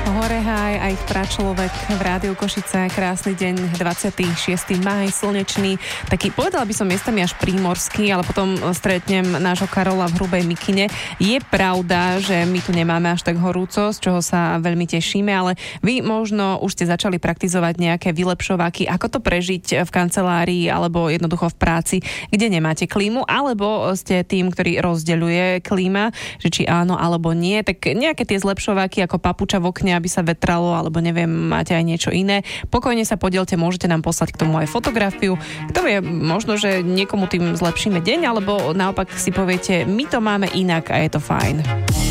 Horehaj a ich pračlovek v Rádiu Košice. Krásny deň, 26. máj, slnečný. Taký, povedala by som miestami až prímorský, ale potom stretnem nášho Karola v Hrubej Mikine. Je pravda, že my tu nemáme až tak horúco, z čoho sa veľmi tešíme, ale vy možno už ste začali praktizovať nejaké vylepšováky, ako to prežiť v kancelárii alebo jednoducho v práci, kde nemáte klímu, alebo ste tým, ktorý rozdeľuje klíma, že či áno alebo nie, tak nejaké tie zlepšováky ako papuča v okne, aby sa vetralo, alebo neviem, máte aj niečo iné. Pokojne sa podielte, môžete nám poslať k tomu aj fotografiu. Kto vie, možno, že niekomu tým zlepšíme deň, alebo naopak si poviete, my to máme inak a je to fajn.